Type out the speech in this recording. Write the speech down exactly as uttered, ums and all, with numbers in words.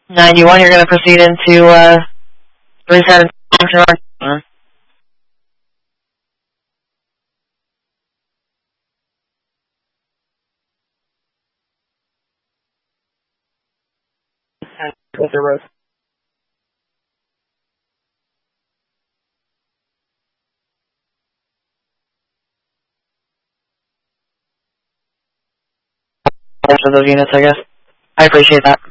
ninety-one, you're going to proceed into uh, reset and function run. With the road. For those units, I guess. I appreciate that.